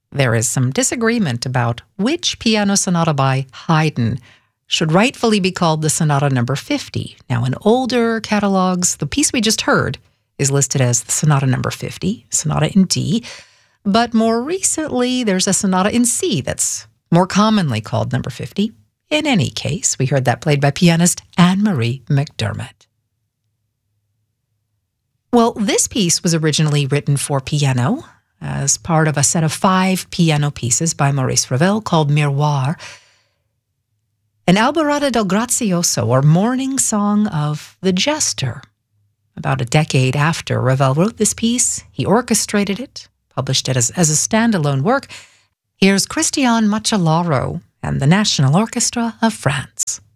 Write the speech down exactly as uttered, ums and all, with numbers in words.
there is some disagreement about which piano sonata by Haydn should rightfully be called the Sonata number fifty. Now, in older catalogs, the piece we just heard is listed as the Sonata number fifty, Sonata in D, but more recently, there's a Sonata in C that's more commonly called number fifty. In any case, we heard that played by pianist Anne-Marie McDermott. Well, this piece was originally written for piano as part of a set of five piano pieces by Maurice Ravel called Miroir. An Alborada del Grazioso, or Morning Song of the Jester. About a decade after Ravel wrote this piece, he orchestrated it, published it as, as a standalone work. Here's Christian Macellaro and the National Orchestra of France.